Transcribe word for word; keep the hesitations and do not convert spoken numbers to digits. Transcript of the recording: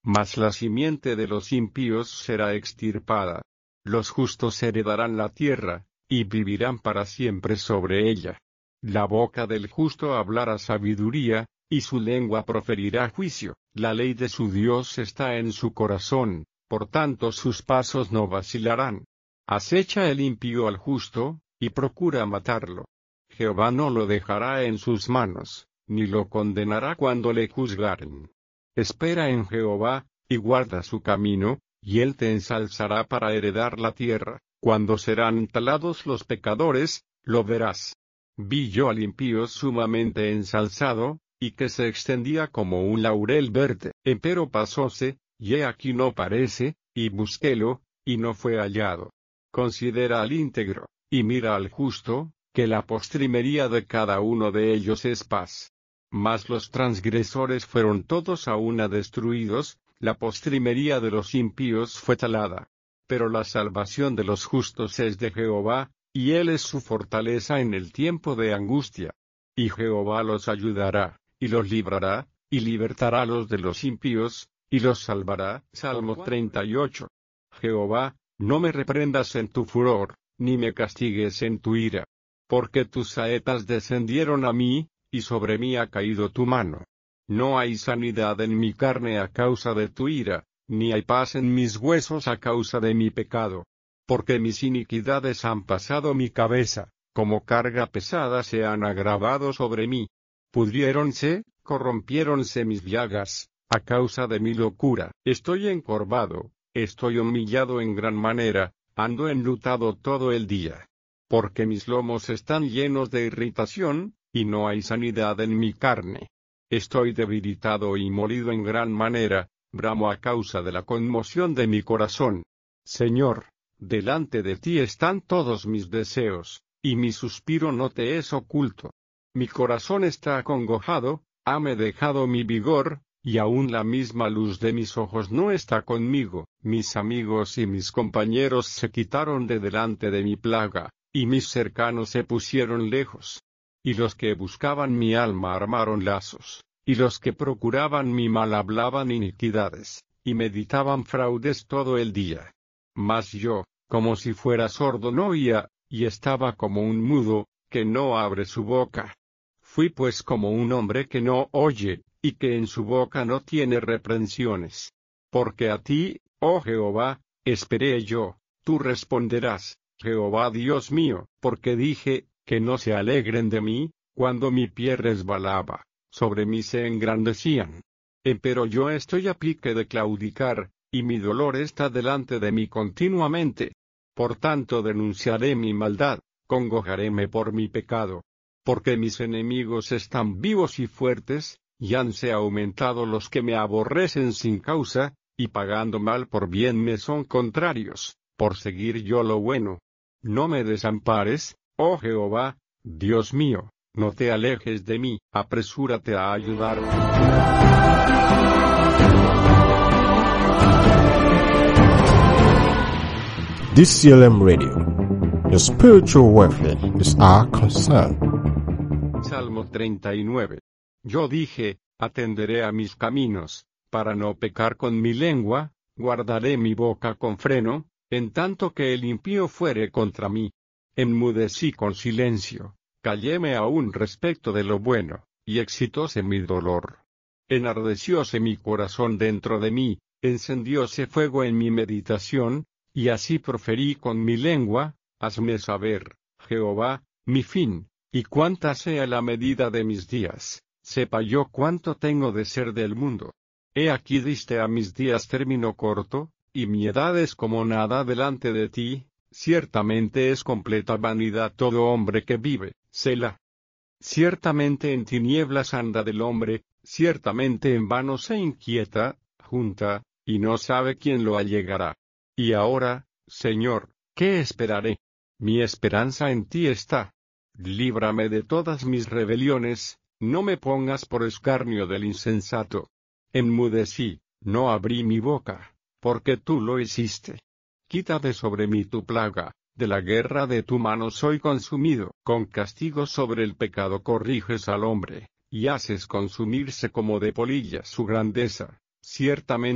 mas la simiente de los impíos será extirpada. Los justos heredarán la tierra, y vivirán para siempre sobre ella. La boca del justo hablará sabiduría, y su lengua proferirá juicio. La ley de su Dios está en su corazón, por tanto sus pasos no vacilarán. Acecha el impío al justo, y procura matarlo. Jehová no lo dejará en sus manos, ni lo condenará cuando le juzgaren. Espera en Jehová, y guarda su camino, y él te ensalzará para heredar la tierra. Cuando serán talados los pecadores, lo verás. Vi yo al impío sumamente ensalzado, y que se extendía como un laurel verde. Empero pasóse, y he aquí no parece, y busquélo, y no fue hallado. Considera al íntegro, y mira al justo, que la postrimería de cada uno de ellos es paz. Mas los transgresores fueron todos a una destruidos, la postrimería de los impíos fue talada. Pero la salvación de los justos es de Jehová, y él es su fortaleza en el tiempo de angustia. Y Jehová los ayudará, y los librará, y libertará a los de los impíos, y los salvará. Salmo treinta y ocho. Jehová, no me reprendas en tu furor, ni me castigues en tu ira. Porque tus saetas descendieron a mí, y sobre mí ha caído tu mano. No hay sanidad en mi carne a causa de tu ira, ni hay paz en mis huesos a causa de mi pecado. Porque mis iniquidades han pasado mi cabeza, como carga pesada se han agravado sobre mí. Pudriéronse, corrompiéronse mis llagas, a causa de mi locura. Estoy encorvado, estoy humillado en gran manera, ando enlutado todo el día. Porque mis lomos están llenos de irritación, y no hay sanidad en mi carne. Estoy debilitado y molido en gran manera, bramo a causa de la conmoción de mi corazón. Señor, delante de ti están todos mis deseos, y mi suspiro no te es oculto. Mi corazón está acongojado, hame dejado mi vigor, y aún la misma luz de mis ojos no está conmigo. Mis amigos y mis compañeros se quitaron de delante de mi plaga, y mis cercanos se pusieron lejos. Y los que buscaban mi alma armaron lazos, y los que procuraban mi mal hablaban iniquidades, y meditaban fraudes todo el día. Mas yo, como si fuera sordo no oía, y estaba como un mudo, que no abre su boca. Fui pues como un hombre que no oye, y que en su boca no tiene reprensiones. Porque a ti, oh Jehová, esperé yo, tú responderás, Jehová Dios mío, porque dije, que no se alegren de mí, cuando mi pie resbalaba, sobre mí se engrandecían. Empero yo estoy a pique de claudicar, y mi dolor está delante de mí continuamente. Por tanto denunciaré mi maldad, congojaréme por mi pecado. Porque mis enemigos están vivos y fuertes, y hanse aumentado los que me aborrecen sin causa, y pagando mal por bien me son contrarios, por seguir yo lo bueno. No me desampares, oh Jehová, Dios mío, no te alejes de mí, apresúrate a ayudarme. D C L M Radio. Your spiritual welfare is our concern. Salmo treinta y nueve. Yo dije, atenderé a mis caminos, para no pecar con mi lengua, guardaré mi boca con freno, en tanto que el impío fuere contra mí. Enmudecí con silencio, calléme aún respecto de lo bueno, y excitóse mi dolor. Enardecióse mi corazón dentro de mí, encendióse fuego en mi meditación, y así proferí con mi lengua, hazme saber, Jehová, mi fin, y cuánta sea la medida de mis días, sepa yo cuánto tengo de ser del mundo. He aquí diste a mis días término corto, y mi edad es como nada delante de ti. Ciertamente es completa vanidad todo hombre que vive, Selah. Ciertamente en tinieblas anda del hombre, ciertamente en vano se inquieta, junta, y no sabe quién lo allegará. Y ahora, Señor, ¿qué esperaré? Mi esperanza en ti está. Líbrame de todas mis rebeliones, no me pongas por escarnio del insensato. Enmudecí, no abrí mi boca, porque tú lo hiciste. Quita de sobre mí tu plaga, de la guerra de tu mano soy consumido. Con castigo sobre el pecado corriges al hombre, y haces consumirse como de polilla su grandeza. Ciertamente